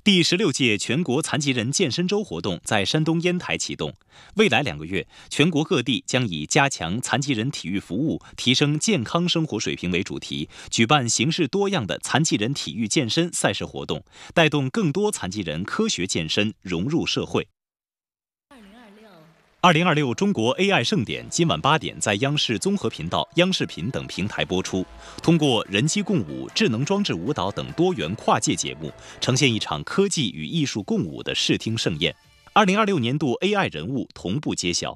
第16届全国残疾人健身周活动在山东烟台启动。未来2个月，全国各地将以加强残疾人体育服务、提升健康生活水平为主题，举办形式多样的残疾人体育健身赛事活动，带动更多残疾人科学健身，融入社会。2026中国 AI 盛典今晚8点在央视综合频道、央视频等平台播出。通过人机共舞、智能装置舞蹈等多元跨界节目，呈现一场科技与艺术共舞的视听盛宴。2026年度 AI 人物同步揭晓。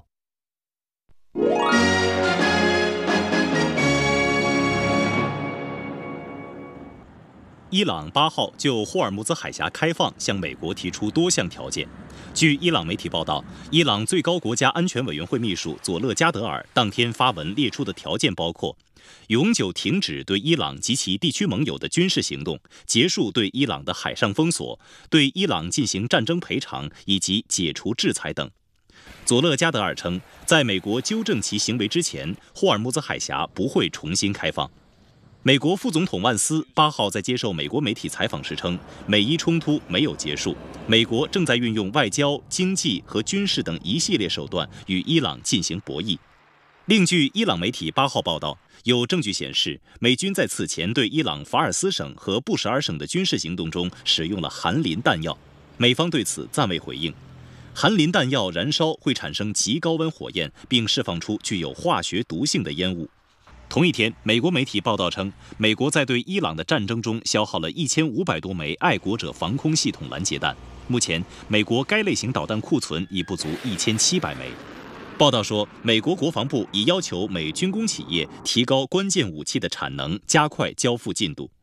伊朗8号就霍尔木兹海峡开放向美国提出多项条件。据伊朗媒体报道，伊朗最高国家安全委员会秘书佐勒加德尔当天发文列出的条件包括：永久停止对伊朗及其地区盟友的军事行动，结束对伊朗的海上封锁，对伊朗进行战争赔偿以及解除制裁等。佐勒加德尔称，在美国纠正其行为之前，霍尔木兹海峡不会重新开放。美国副总统万斯8号在接受美国媒体采访时称，美伊冲突没有结束，美国正在运用外交、经济和军事等一系列手段与伊朗进行博弈。另据伊朗媒体8号报道，有证据显示，美军在此前对伊朗法尔斯省和布什尔省的军事行动中使用了含磷弹药，美方对此暂未回应。含磷弹药燃烧会产生极高温火焰，并释放出具有化学毒性的烟雾。同一天，美国媒体报道称，美国在对伊朗的战争中消耗了1500多枚爱国者防空系统拦截弹。目前，美国该类型导弹库存已不足1700枚。报道说，美国国防部已要求美军工企业提高关键武器的产能，加快交付进度。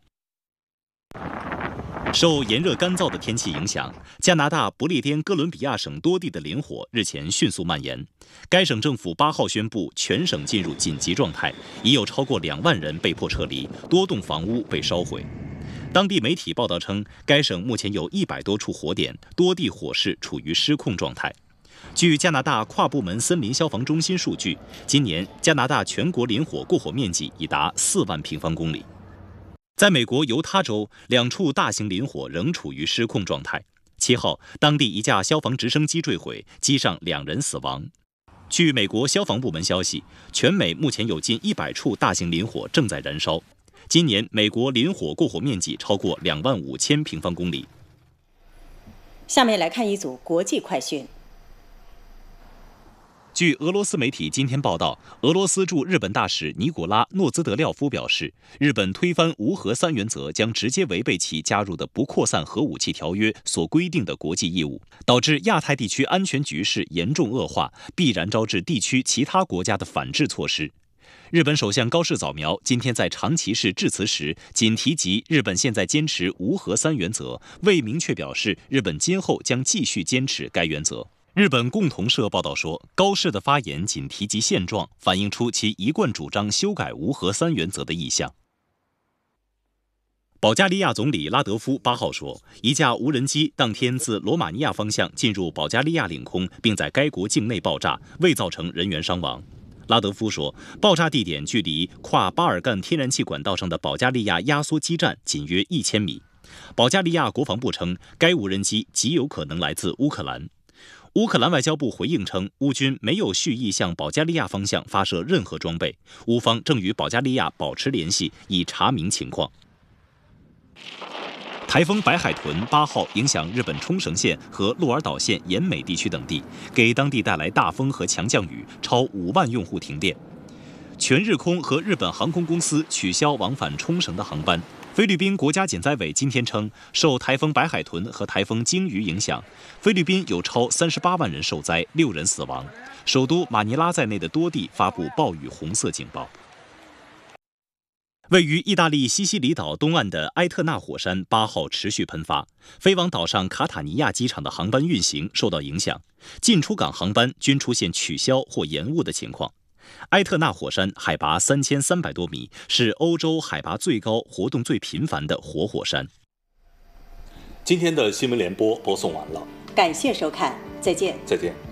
受炎热干燥的天气影响，加拿大不列颠哥伦比亚省多地的林火日前迅速蔓延。该省政府8号宣布全省进入紧急状态，已有超过2万人被迫撤离，多栋房屋被烧毁。当地媒体报道称，该省目前有100多处火点，多地火势处于失控状态。据加拿大跨部门森林消防中心数据，今年加拿大全国林火过火面积已达4万平方公里。在美国犹他州，2处大型林火仍处于失控状态。7号，当地一架消防直升机坠毁，机上2人死亡。据美国消防部门消息，全美目前有近100处大型林火正在燃烧。今年美国林火过火面积超过25000平方公里。 下面来看一组国际快讯。 据俄罗斯媒体今天报道，俄罗斯驻日本大使尼古拉·诺兹德廖夫表示，日本推翻无核3原则将直接违背其加入的不扩散核武器条约所规定的国际义务，导致亚太地区安全局势严重恶化，必然招致地区其他国家的反制措施。日本首相高市早苗今天在长崎市致辞时，仅提及日本现在坚持无核3原则，未明确表示日本今后将继续坚持该原则。日本共同社报道说，高市的发言仅提及现状，反映出其一贯主张修改无核3原则的意向。保加利亚总理拉德夫8号说，一架无人机当天自罗马尼亚方向进入保加利亚领空，并在该国境内爆炸，未造成人员伤亡。拉德夫说，爆炸地点距离跨巴尔干天然气管道上的保加利亚压缩基站仅约1000米。保加利亚国防部称，该无人机极有可能来自乌克兰。乌克兰外交部回应称，乌军没有蓄意向保加利亚方向发射任何装备，乌方正与保加利亚保持联系，以查明情况。台风白海豚8号影响日本冲绳县和鹿儿岛县岩美地区等地，给当地带来大风和强降雨，超5万用户停电。全日空和日本航空公司取消往返冲绳的航班。菲律宾国家减灾委今天称，受台风白海豚和台风鲸鱼影响，菲律宾有超38万人受灾，6人死亡。首都马尼拉在内的多地发布暴雨红色警报。位于意大利西西里岛东岸的埃特纳火山8号持续喷发，飞往岛上卡塔尼亚机场的航班运行受到影响，进出港航班均出现取消或延误的情况。埃特纳火山海拔3300多米，是欧洲海拔最高、活动最频繁的活火山。 今天的新闻联播播送完了， 感谢收看，再见。 再见。